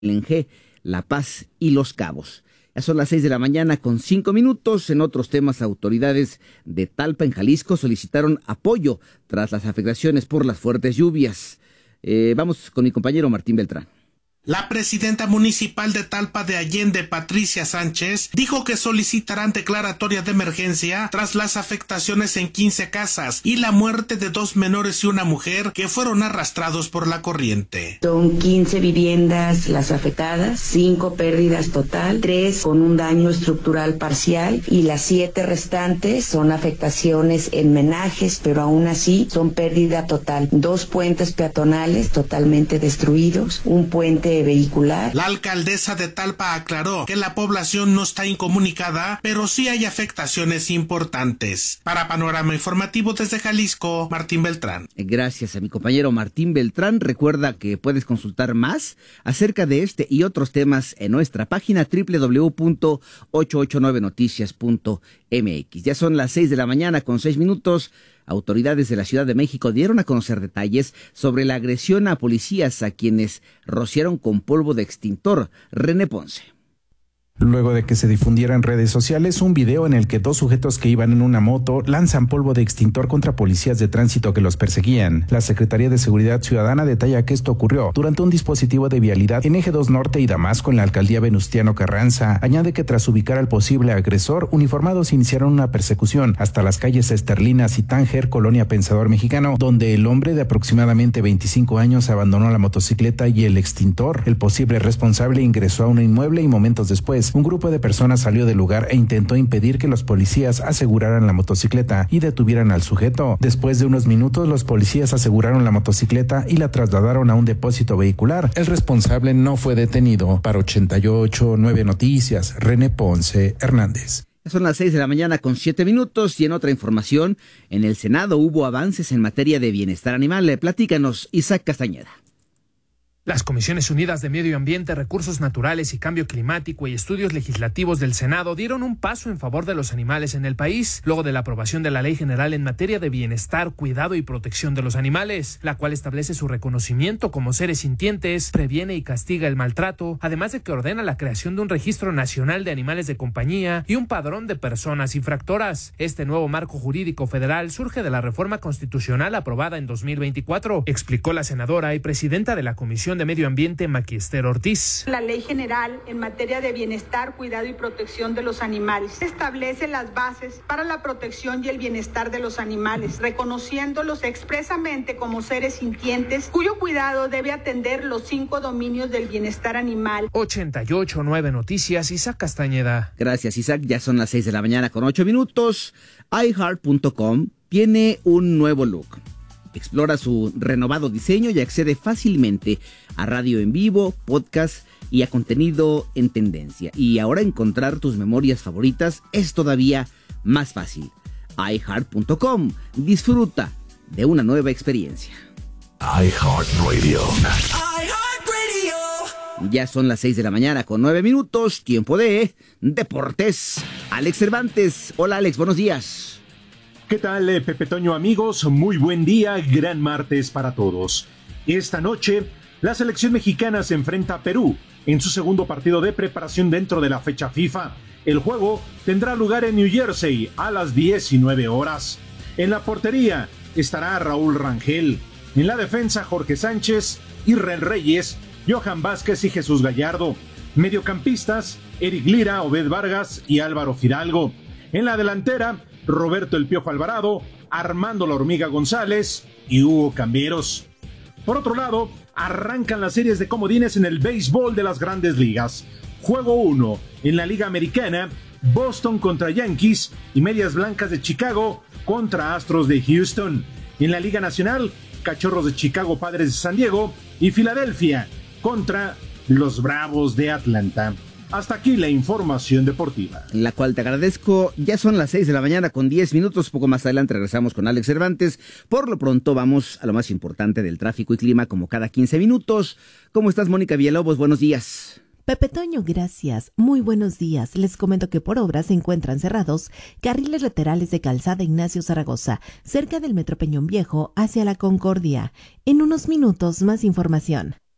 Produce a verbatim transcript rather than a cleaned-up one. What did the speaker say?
Lengé, La Paz y Los Cabos. Ya son las seis de la mañana con cinco minutos. En otros temas, autoridades de Talpa, en Jalisco, solicitaron apoyo tras las afectaciones por las fuertes lluvias. Eh, vamos con mi compañero Martín Beltrán. La presidenta municipal de Talpa de Allende, Patricia Sánchez, dijo que solicitarán declaratoria de emergencia tras las afectaciones en quince casas y la muerte de dos menores y una mujer que fueron arrastrados por la corriente. Son quince viviendas las afectadas, cinco pérdidas total, tres con un daño estructural parcial y las siete restantes son afectaciones en menajes, pero aún así son pérdida total. Dos puentes peatonales totalmente destruidos, un puente vehicular. La alcaldesa de Talpa aclaró que la población no está incomunicada, pero sí hay afectaciones importantes. Para Panorama Informativo desde Jalisco, Martín Beltrán. Gracias a mi compañero Martín Beltrán. Recuerda que puedes consultar más acerca de este y otros temas en nuestra página doble u doble u doble u punto ochocientos ochenta y nueve noticias punto m x. Ya son las seis de la mañana con seis minutos. Autoridades de la Ciudad de México dieron a conocer detalles sobre la agresión a policías a quienes rociaron con polvo de extintor. René Ponce. Luego de que se difundiera en redes sociales un video en el que dos sujetos que iban en una moto lanzan polvo de extintor contra policías de tránsito que los perseguían, la Secretaría de Seguridad Ciudadana detalla que esto ocurrió durante un dispositivo de vialidad en Eje dos Norte y Damasco en la alcaldía Venustiano Carranza. Añade que tras ubicar al posible agresor, uniformados iniciaron una persecución hasta las calles Esterlinas y Tánger, colonia Pensador Mexicano, donde el hombre de aproximadamente veinticinco años abandonó la motocicleta y el extintor. El posible responsable ingresó a un inmueble y momentos después un grupo de personas salió del lugar e intentó impedir que los policías aseguraran la motocicleta y detuvieran al sujeto. Después de unos minutos, los policías aseguraron la motocicleta y la trasladaron a un depósito vehicular. El responsable no fue detenido. Para ochenta y ocho nueve Noticias, René Ponce Hernández. Son las seis de la mañana con siete minutos y en otra información, en el Senado hubo avances en materia de bienestar animal. Platícanos, Isaac Castañeda. Las Comisiones Unidas de Medio Ambiente, Recursos Naturales y Cambio Climático y Estudios Legislativos del Senado dieron un paso en favor de los animales en el país, luego de la aprobación de la Ley General en materia de bienestar, cuidado y protección de los animales, la cual establece su reconocimiento como seres sintientes, previene y castiga el maltrato, además de que ordena la creación de un registro nacional de animales de compañía y un padrón de personas infractoras. Este nuevo marco jurídico federal surge de la reforma constitucional aprobada en dos mil veinticuatro, explicó la senadora y presidenta de la Comisión de Medio Ambiente, Maquister Ortiz. La Ley General en materia de bienestar, cuidado y protección de los animales establece las bases para la protección y el bienestar de los animales, reconociéndolos expresamente como seres sintientes, cuyo cuidado debe atender los cinco dominios del bienestar animal. ochenta y ocho nueve Noticias, Isaac Castañeda. Gracias, Isaac. Ya son las seis de la mañana con ocho minutos. iHeart punto com tiene un nuevo look. Explora su renovado diseño y accede fácilmente a radio en vivo, podcast y a contenido en tendencia. Y ahora encontrar tus memorias favoritas es todavía más fácil. iHeart punto com. Disfruta de una nueva experiencia. iHeartRadio. Ya son las seis de la mañana con nueve minutos. Tiempo de deportes. Alex Cervantes. Hola, Alex, buenos días. ¿Qué tal, Pepe Toño, amigos? Muy buen día, gran martes para todos. Esta noche, la selección mexicana se enfrenta a Perú en su segundo partido de preparación dentro de la fecha FIFA. El juego tendrá lugar en New Jersey a las diecinueve horas. En la portería estará Raúl Rangel. En la defensa, Jorge Sánchez, Israel Reyes, Johan Vázquez y Jesús Gallardo. Mediocampistas, Eric Lira, Obed Vargas y Álvaro Fidalgo. En la delantera, Roberto El Piojo Alvarado, Armando La Hormiga González y Hugo Camberos. Por otro lado, arrancan las series de comodines en el béisbol de las Grandes Ligas. Juego uno, en la Liga Americana, Boston contra Yankees y Medias Blancas de Chicago contra Astros de Houston. En la Liga Nacional, Cachorros de Chicago, Padres de San Diego y Filadelfia contra los Bravos de Atlanta. Hasta aquí la información deportiva. La cual te agradezco. Ya son las seis de la mañana con diez minutos. Poco más adelante regresamos con Alex Cervantes. Por lo pronto vamos a lo más importante del tráfico y clima como cada quince minutos. ¿Cómo estás, Mónica Villalobos? Buenos días. Pepe Toño, gracias. Muy buenos días. Les comento que por obra se encuentran cerrados carriles laterales de Calzada Ignacio Zaragoza, cerca del Metro Peñón Viejo, hacia la Concordia. En unos minutos, más información.